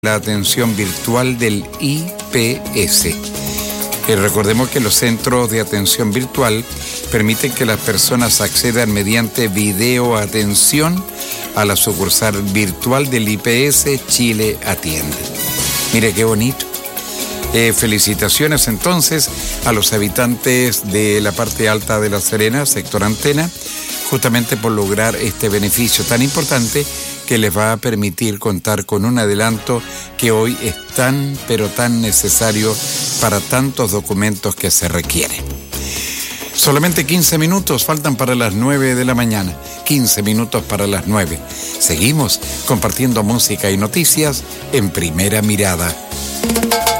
la atención virtual del IPS. Recordemos que los centros de atención virtual permiten que las personas accedan mediante videoatención a la sucursal virtual del IPS Chile Atiende. Mire qué bonito. Felicitaciones entonces a los habitantes de la parte alta de La Serena, sector Antena, justamente por lograr este beneficio tan importante que les va a permitir contar con un adelanto que hoy es tan, pero tan necesario para tantos documentos que se requieren. Solamente 15 minutos faltan para las 9 de la mañana. 15 minutos para las 9. Seguimos compartiendo música y noticias en Primera Mirada.